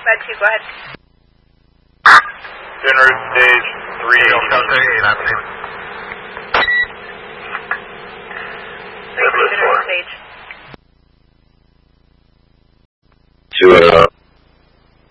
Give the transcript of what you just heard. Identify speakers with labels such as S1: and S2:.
S1: Med 2, go ahead.
S2: Dinner stage 3.
S3: Delta 8, I believe.
S1: Dinner stage.
S4: 2